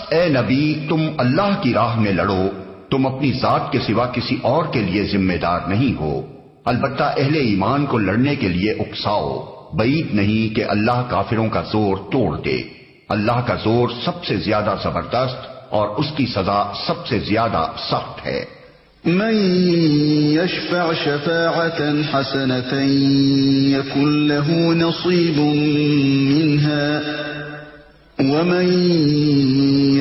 ए नबी, तुम अल्लाह की राह में लड़ो, तुम अपनी जात के सिवा किसी और के लिए जिम्मेदार नहीं हो। अलबत्ता अहले ईमान को लड़ने के लिए उकसाओ, बईद नहीं कि अल्लाह काफिरों का जोर तोड़ दे। अल्लाह का जोर सबसे ज्यादा जबरदस्त और उसकी सजा सबसे ज्यादा सख्त है। मन यशफ़अ शफ़ाअतन हसनतन यकुन लहू नसीबुम मिन्हा व मन